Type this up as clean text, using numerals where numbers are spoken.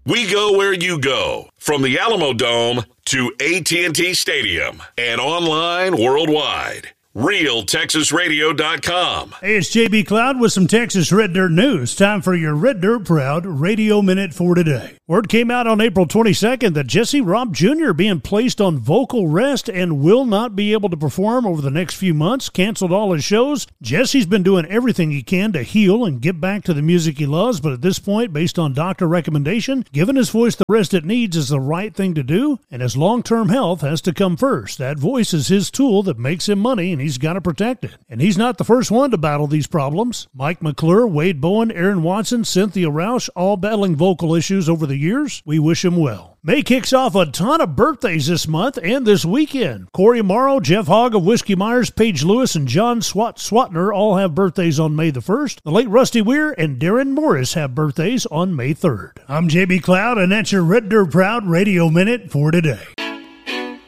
We go where you go, from the Alamo Dome to AT&T Stadium and online worldwide. RealTexasRadio.com. Hey, it's JB Cloud with some Texas Red Dirt news. Time for your Red Dirt Proud Radio Minute for today. Word came out on April 22nd that Jesse Robb Jr. being placed on vocal rest and will not be able to perform over the next few months. Canceled all his shows. Jesse's been doing everything he can to heal and get back to the music he loves, but at this point, based on doctor recommendation, giving his voice the rest it needs is the right thing to do, and his long-term health has to come first. That voice is his tool that makes him money, and he's got to protect it. And he's not the first one to battle these problems. Mike McClure, Wade Bowen, Aaron Watson, Cynthia Rausch, all battling vocal issues over the years. We wish him well. May kicks off a ton of birthdays this month and this weekend. Corey Morrow, Jeff Hogg of Whiskey Myers, Paige Lewis, and John Swatner all have birthdays on May the 1st. The late Rusty Weir and Darren Morris have birthdays on May 3rd. I'm JB Cloud, and that's your Red Dirt Proud Radio Minute for today.